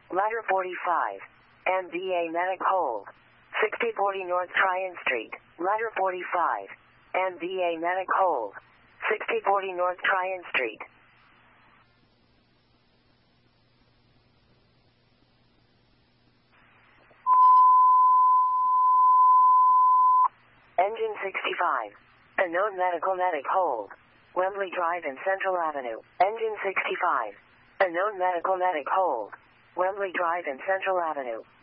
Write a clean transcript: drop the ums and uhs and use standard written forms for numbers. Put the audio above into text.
Ladder 45. MBA Medic hold. 6040 North Tryon Street. Ladder 45. MBA Medic hold. 6040 North Tryon Street. Engine 65. Unknown medic hold. Wembley Drive and Central Avenue. Engine 65. Unknown medic hold. Wembley Drive and Central Avenue.